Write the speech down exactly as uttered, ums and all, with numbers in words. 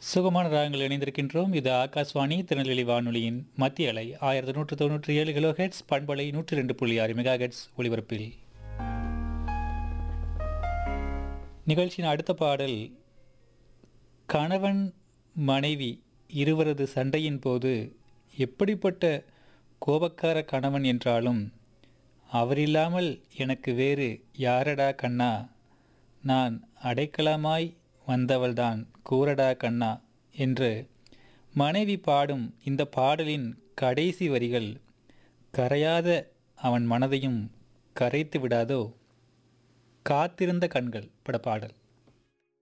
சுகமான ராகங்கள் இணைந்திருக்கின்றோம். இது ஆகாஷ்வாணி திருநெல்வேலி வானொலியின் மத்திய அலை ஆயிரத்தி நூற்று தொண்ணூற்றி ஏழு கிலோ ஹெட்ஸ் பண்பலை நூற்றி ரெண்டு புள்ளி ஆறு மெகா ஹெட்ஸ் ஒலிபரப்பில் நிகழ்ச்சியின் அடுத்த பாடல் கணவன் மனைவி இருவரது சண்டையின் போது எப்படிப்பட்ட கோபக்கார கணவன் என்றாலும் அவரில்லாமல் எனக்கு வேறு யாரடா கண்ணா, நான் அடைக்கலமாய் வந்தவள்தான் கூரடா கண்ணா என்று மனைவி பாடும் இந்த பாடலின் கடைசி வரிகள் கரையாத அவன் மனதையும் கரைத்து விடாதோ. காத்திருந்த கண்கள் பட பாடல்.